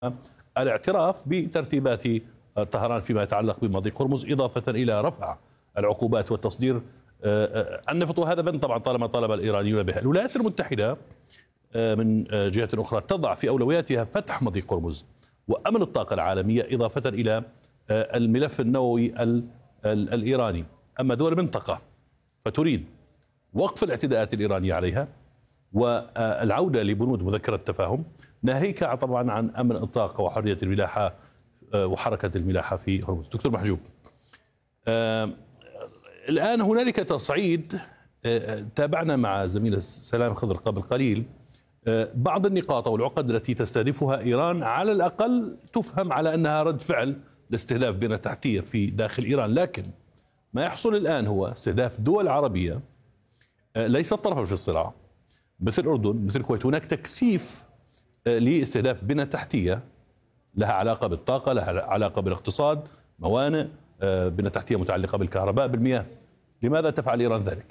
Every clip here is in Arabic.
الاعتراف بترتيبات طهران فيما يتعلق بمضيق هرمز، إضافة إلى رفع العقوبات والتصدير النفط، وهذا بند طبعا طالما طالب الإيرانيون به. الولايات المتحدة من جهة أخرى تضع في أولوياتها فتح مضيق هرمز وأمن الطاقة العالمية، إضافة إلى الملف النووي الإيراني. أما دول المنطقة فتريد وقف الاعتداءات الإيرانية عليها والعودة لبنود مذكرة التفاهم، ناهيك طبعا عن أمن الطاقة وحرية الملاحة وحركة الملاحة في هرمز. دكتور محجوب، الآن هنالك تصعيد، تابعنا مع زميل سلام خضر قبل قليل بعض النقاط أو العقد التي تستهدفها إيران، على الأقل تفهم على أنها رد فعل لاستهداف بنى تحتية في داخل إيران، لكن ما يحصل الآن هو استهداف دول عربية ليست طرفا في الصراع مثل الأردن مثل الكويت. هناك تكثيف لاستهداف بنى تحتية لها علاقة بالطاقة، لها علاقة بالاقتصاد، موانئ، بنى تحتية متعلقة بالكهرباء، بالمياه. لماذا تفعل إيران ذلك؟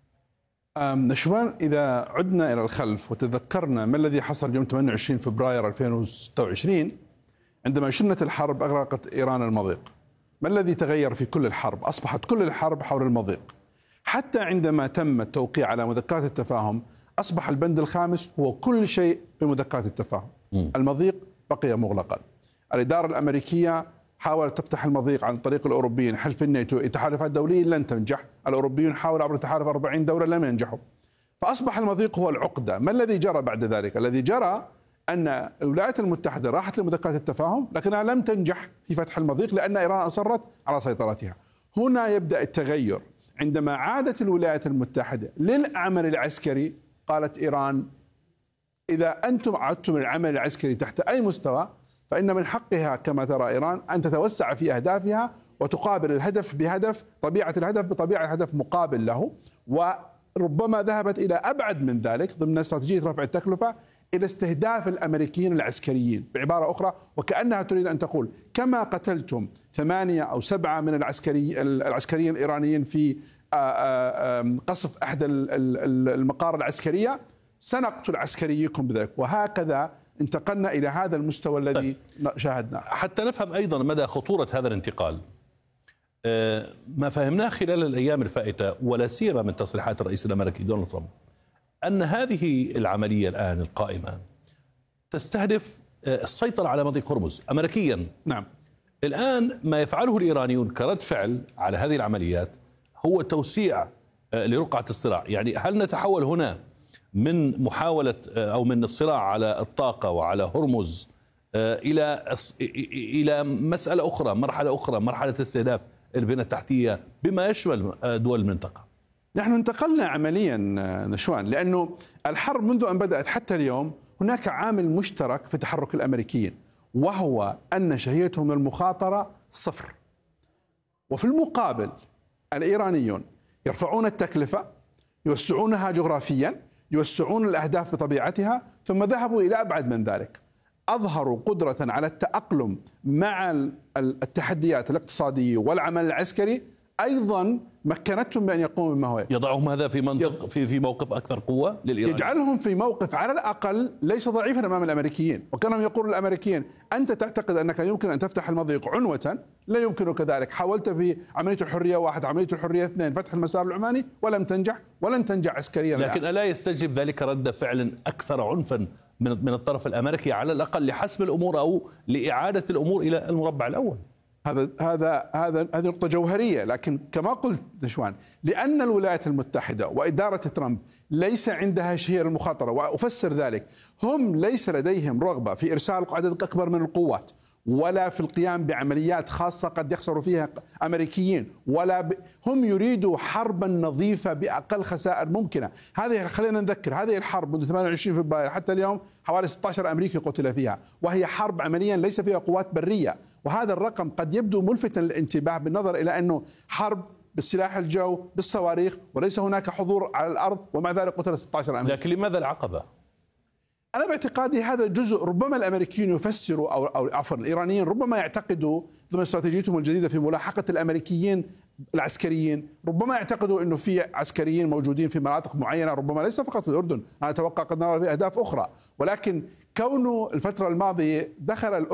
نشوان، إذا عدنا إلى الخلف وتذكرنا ما الذي حصل يوم 28 فبراير 2026 عندما شنت الحرب أغرقت إيران المضيق، ما الذي تغير في كل الحرب؟ أصبحت كل الحرب حول المضيق، حتى عندما تم التوقيع على مذكرات التفاهم أصبح البند الخامس هو كل شيء بمذكرات التفاهم. المضيق بقي مغلقا. الإدارة الأمريكية حاولت تفتح المضيق عن طريق الأوروبيين، حلف الناتو، التحالفات الدولية لن تنجح، الأوروبيون حاولوا عبر تحالف 40 دولة لم ينجحوا، فأصبح المضيق هو العقدة. ما الذي جرى بعد ذلك؟ الذي جرى أن الولايات المتحدة راحت لمذكرات التفاهم لكنها لم تنجح في فتح المضيق لأن إيران أصرت على سيطرتها. هنا يبدأ التغير. عندما عادت الولايات المتحدة للعمل العسكري قالت إيران إذا أنتم عدتم العمل العسكري تحت أي مستوى فإن من حقها كما ترى إيران أن تتوسع في أهدافها وتقابل الهدف بهدف، طبيعة الهدف بطبيعة هدف مقابل له، وربما ذهبت إلى أبعد من ذلك ضمن استراتيجية رفع التكلفة إلى استهداف الأمريكيين العسكريين. بعبارة أخرى وكأنها تريد أن تقول كما قتلتم 8 أو 7 من العسكريين الإيرانيين في قصف أحد المقار العسكرية سنقتل عسكريكم بذلك، وهكذا انتقلنا إلى هذا المستوى الذي شاهدناه. حتى نفهم أيضا مدى خطورة هذا الانتقال، ما فهمناه خلال الأيام الفائتة ولا سيما من تصريحات الرئيس الأمريكي دونالد ترامب أن هذه العملية الآن القائمة تستهدف السيطرة على مضيق هرمز أمريكيا. نعم. الآن ما يفعله الإيرانيون كرد فعل على هذه العمليات هو توسيع لرقعة الصراع. يعني هل نتحول هنا من محاولة أو من الصراع على الطاقة وعلى هرمز إلى مسألة أخرى، مرحلة أخرى، مرحلة استهداف البنى التحتية بما يشمل دول المنطقة؟ نحن انتقلنا عمليا نشوان، لأنه الحرب منذ أن بدأت حتى اليوم هناك عامل مشترك في تحرك الأمريكيين، وهو أن شهيتهم المخاطرة صفر. وفي المقابل الإيرانيون يرفعون التكلفة، يوسعونها جغرافيا، يوسعون الأهداف بطبيعتها، ثم ذهبوا إلى أبعد من ذلك، أظهروا قدرة على التأقلم مع التحديات الاقتصادية والعمل العسكري، أيضا مكنتهم بأن يقوموا بما هو يضعهم هذا في منطق في موقف أكثر قوة للإيران، يجعلهم في موقف على الأقل ليس ضعيفا أمام الأمريكيين. وكانوا يقولون الأمريكيين أنت تعتقد أنك يمكن أن تفتح المضيق عنوة، لا يمكنك ذلك، حاولت في عملية الحرية 1 عملية الحرية 2 فتح المسار العماني ولم تنجح ولن تنجح عسكريا. لكن ألا يستجب ذلك رد فعل أكثر عنفا من الطرف الأمريكي على الأقل لحسم الأمور أو لإعادة الأمور إلى المربع الأول؟ هذه نقطة جوهرية. لكن كما قلت نشوان، لأن الولايات المتحدة وإدارة ترامب ليس عندها شهية المخاطرة، وأفسر ذلك، هم ليس لديهم رغبة في إرسال عدد أكبر من القوات ولا في القيام بعمليات خاصة قد يخسروا فيها أمريكيين، هم يريدوا حربا نظيفة بأقل خسائر ممكنة. خلينا نذكر هذه الحرب منذ 28 فبراير حتى اليوم حوالي 16 أمريكي قتل فيها، وهي حرب عمليا ليس فيها قوات برية. وهذا الرقم قد يبدو ملفتا للانتباه بالنظر إلى أنه حرب بالسلاح الجو بالصواريخ وليس هناك حضور على الأرض، ومع ذلك قتل 16 أمريكي. لكن لماذا العقبة؟ أنا باعتقادي هذا جزء، ربما الأمريكيين يفسروا أو عفوا الإيرانيين ربما يعتقدوا ضمن استراتيجيتهم الجديدة في ملاحقة الأمريكيين العسكريين ربما يعتقدوا أنه في عسكريين موجودين في مناطق معينة، ربما ليس فقط في الأردن، أنا أتوقع قد نرى في أهداف أخرى، ولكن كونه الفترة الماضية دخل الأردن